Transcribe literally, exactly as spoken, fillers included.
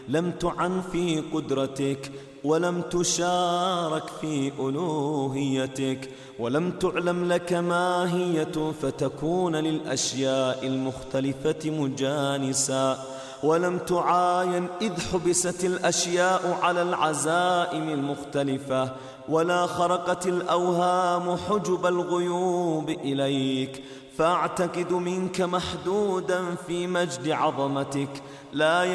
لم تعن في قدرتك ولم تشارك في ألوهيتك ولم تعلم لك ماهية فتكون للأشياء المختلفة مجانسا ولم تعاين إذ حبست الأشياء على العزائم المختلفة ولا خرقت الأوهام حجب الغيوب إليك فأعتقد منك محدودا في مجد عظمتك لا